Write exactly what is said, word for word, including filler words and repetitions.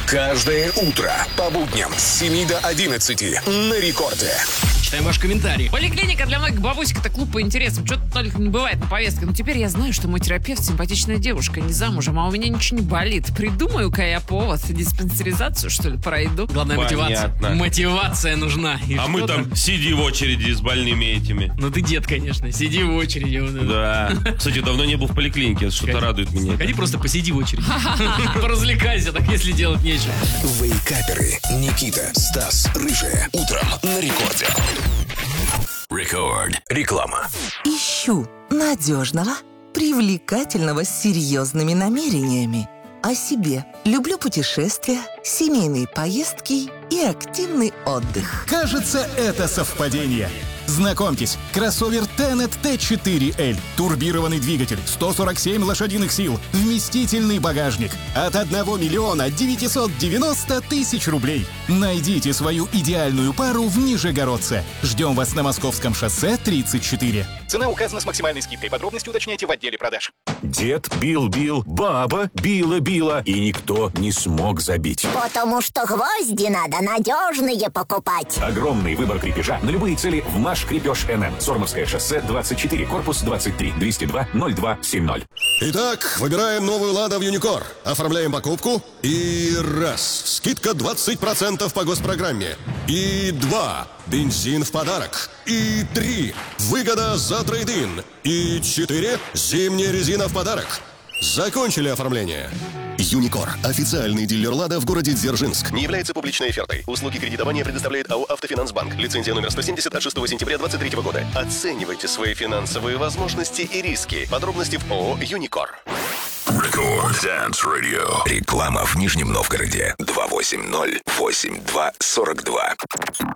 Каждое утро по будням с семи до одиннадцати на рекорде. Читаем ваш комментарий. Поликлиника для многих бабусек — это клуб по интересам. Что-то только не бывает на повестке. Но теперь я знаю, что мой терапевт симпатичная девушка, не замужем, а у меня ничего не болит. Придумаю-ка я повод. Диспансеризацию, что ли, пройду? Главное, мотивация. Понятно. Мотивация нужна. И А мы что-то- там сиди в очереди с больными этими. Ну ты дед, конечно. Сиди в очереди. Вот это. Да. Кстати, давно не был в поликлинике, это что-то радует меня. Ходи просто посиди в очереди. Поразвлекайся, так если делать нечего. Вейкаперы Никита, Стас, Рыжая. Утром на рекорде. Рекорд. Реклама. Ищу надежного, привлекательного с серьезными намерениями. О себе. Люблю путешествия, семейные поездки и активный отдых. Кажется, это совпадение. Знакомьтесь, кроссовер Tenet ти четыре эль. Турбированный двигатель, сто сорок семь лошадиных сил, вместительный багажник. От одного миллиона девятьсот девяносто тысяч рублей. Найдите свою идеальную пару в Нижегородце. Ждем вас на Московском шоссе тридцать четыре. Цена указана с максимальной скидкой. Подробности уточняйте в отделе продаж. Дед бил-бил, баба била-била, и никто не смог забить. Потому что гвозди надо надежные покупать. Огромный выбор крепежа на любые цели в Маш Крепеж эн эм. Сормовское шоссе двадцать четыре, корпус двадцать три, двести два ноль два семь ноль. Итак, выбираем новую «Ладу» в Юникор. Оформляем покупку. И раз. Скидка двадцать процентов по госпрограмме. И два. Бензин в подарок. И три. Выгода за трейд-ин. И четыре. Зимняя резина в подарок. Закончили оформление. Юникор. Официальный дилер «Лада» в городе Дзержинск. Не является публичной офертой. Услуги кредитования предоставляет АО «Автофинансбанк». Лицензия номер сто семьдесят от шестого сентября двадцать третьего года. Оценивайте свои финансовые возможности и риски. Подробности в ООО «Юникор». Рекорд Dance Radio. Реклама в Нижнем Новгороде. два восемь ноль восемь два сорок два.